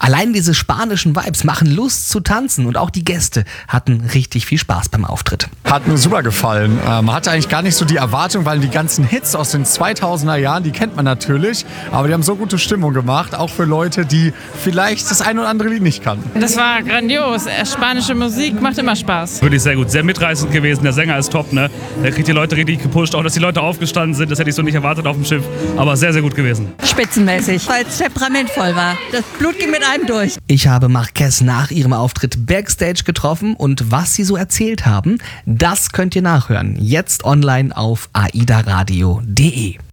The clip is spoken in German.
Allein diese spanischen Vibes machen Lust zu tanzen und auch die Gäste hatten richtig viel Spaß beim Auftritt. Hat mir super gefallen. Man hatte eigentlich gar nicht so die Erwartung, weil die ganzen Hits aus den 2000er Jahren, die kennt man natürlich, aber die haben so gute Stimmung gemacht, auch für Leute, die vielleicht das ein oder andere Lied nicht kannten. Das war grandios. Spanische Musik macht immer Spaß. Wirklich sehr gut, sehr mitreißend gewesen. Der Sänger ist top, ne? Der kriegt die Leute richtig gepusht, auch dass die Leute aufgestanden sind, das hätte ich so nicht erwartet auf dem Schiff, aber sehr, sehr gut gewesen. Spitzenmäßig, weil es temperamentvoll war. Das Blut ging mit einem durch. Ich habe Marquez nach ihrem Auftritt Backstage getroffen und was sie so erzählt haben, das könnt ihr nachhören. Jetzt online auf aidaradio.de.